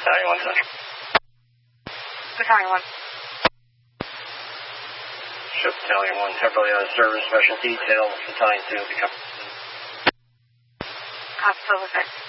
Battalion 1, Central. Battalion 1. Show Battalion 1, temporarily out of service, special detail, Battalion 2, become. Hospital effect.